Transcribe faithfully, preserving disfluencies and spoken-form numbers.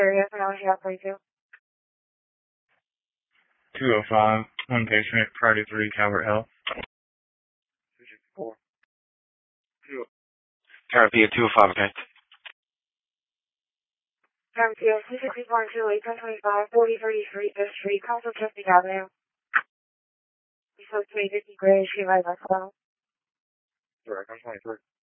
area for now, yeah, please do. two oh five, one patient, priority three, Calvert Health. two sixty-four. Two. Therapy at two oh five, okay. Therapy at two sixty-four and two eight, ten twenty-five, forty thirty-three, fifth Street, Council Chesapeake Avenue. We spoke to a fifty Gray Street, right, that's well. Direct, I'm twenty-three.